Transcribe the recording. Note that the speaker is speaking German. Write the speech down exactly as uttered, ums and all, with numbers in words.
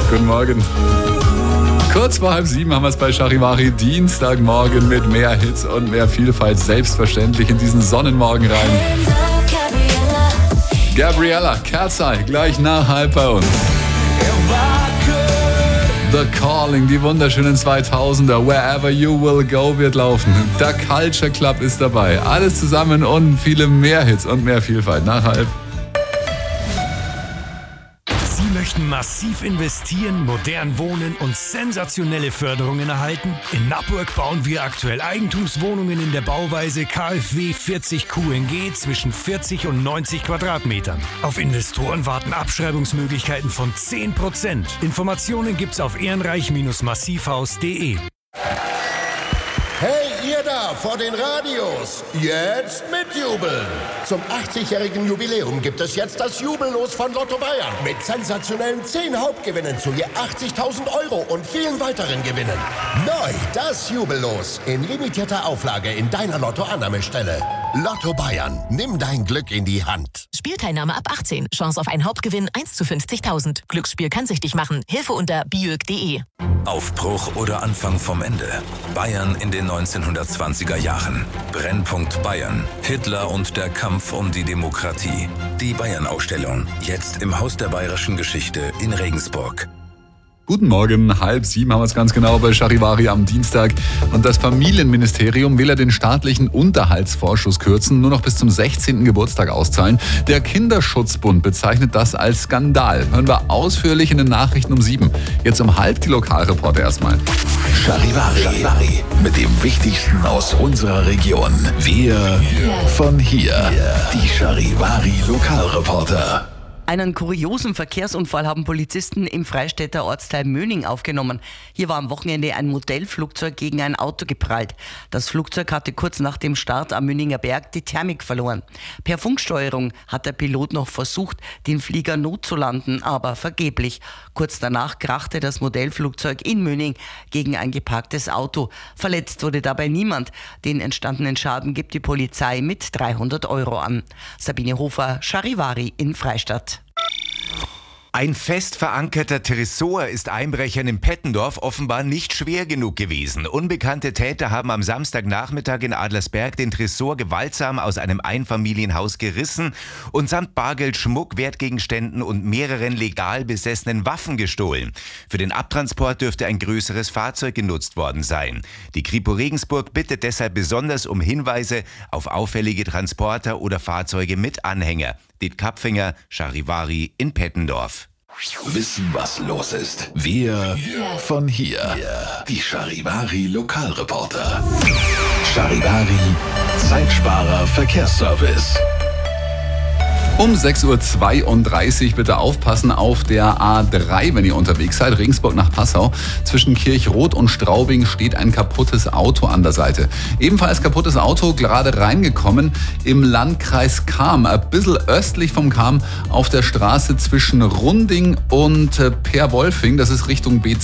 Guten Morgen. Kurz vor halb sieben haben wir es bei Charivari. Dienstagmorgen mit mehr Hits und mehr Vielfalt. Selbstverständlich in diesen Sonnenmorgen rein. Gabriella, Kerzai, gleich nach halb bei uns. The Calling, die wunderschönen zweitausender. Wherever You Will Go wird laufen. Der Culture Club ist dabei. Alles zusammen und viele mehr Hits und mehr Vielfalt. Nach halb. Sie möchten massiv investieren, modern wohnen und sensationelle Förderungen erhalten? In Nappburg bauen wir aktuell Eigentumswohnungen in der Bauweise K f W vierzig Q N G zwischen vierzig und neunzig Quadratmetern. Auf Investoren warten Abschreibungsmöglichkeiten von zehn Prozent. Informationen gibt's auf ehrenreich massivhaus punkt de. Hey, ihr da vor den Radios, jetzt mitjubeln! Zum achtzigjährigen Jubiläum gibt es jetzt das Jubellos von Lotto Bayern mit sensationellen zehn Hauptgewinnen zu je achtzigtausend Euro und vielen weiteren Gewinnen. Neu das Jubellos in limitierter Auflage in deiner Lotto-Annahmestelle. Lotto Bayern, nimm dein Glück in die Hand. Spielteilnahme ab achtzehn. Chance auf einen Hauptgewinn eins zu fünfzigtausend. Glücksspiel kann süchtig machen. Hilfe unter biög punkt de. Aufbruch oder Anfang vom Ende. Bayern in den neunzehnhundertzwanziger Jahren. Brennpunkt Bayern. Hitler und der Kampf um die Demokratie. Die Bayern-Ausstellung. Jetzt im Haus der Bayerischen Geschichte in Regensburg. Guten Morgen, halb sieben haben wir es ganz genau bei Charivari am Dienstag. Und das Familienministerium will ja den staatlichen Unterhaltsvorschuss kürzen, nur noch bis zum sechzehnten Geburtstag auszahlen. Der Kinderschutzbund bezeichnet das als Skandal. Hören wir ausführlich in den Nachrichten um sieben. Jetzt um halb die Lokalreporter erstmal. Charivari. Charivari. Mit dem Wichtigsten aus unserer Region. Wir von hier. Die Charivari Lokalreporter. Einen kuriosen Verkehrsunfall haben Polizisten im Freistädter Ortsteil Möning aufgenommen. Hier war am Wochenende ein Modellflugzeug gegen ein Auto geprallt. Das Flugzeug hatte kurz nach dem Start am Möninger Berg die Thermik verloren. Per Funksteuerung hat der Pilot noch versucht, den Flieger notzulanden, aber vergeblich. Kurz danach krachte das Modellflugzeug in Möning gegen ein geparktes Auto. Verletzt wurde dabei niemand. Den entstandenen Schaden gibt die Polizei mit dreihundert Euro an. Sabine Hofer, Charivari in Freistadt. Ein fest verankerter Tresor ist Einbrechern in Pettendorf offenbar nicht schwer genug gewesen. Unbekannte Täter haben am Samstagnachmittag in Adlersberg den Tresor gewaltsam aus einem Einfamilienhaus gerissen und samt Bargeld, Schmuck, Wertgegenständen und mehreren legal besessenen Waffen gestohlen. Für den Abtransport dürfte ein größeres Fahrzeug genutzt worden sein. Die Kripo Regensburg bittet deshalb besonders um Hinweise auf auffällige Transporter oder Fahrzeuge mit Anhänger. Diet Kapfinger, Charivari in Pettendorf. Wissen, was los ist. Wir von hier. Die Charivari Lokalreporter. Charivari Zeitsparer Verkehrsservice. Um sechs Uhr zweiunddreißig bitte aufpassen auf der A drei, wenn ihr unterwegs seid. Regensburg nach Passau. Zwischen Kirchroth und Straubing steht ein kaputtes Auto an der Seite. Ebenfalls kaputtes Auto, gerade reingekommen im Landkreis Cham. Ein bisschen östlich vom Cham auf der Straße zwischen Runding und Perwolfing. Das ist Richtung B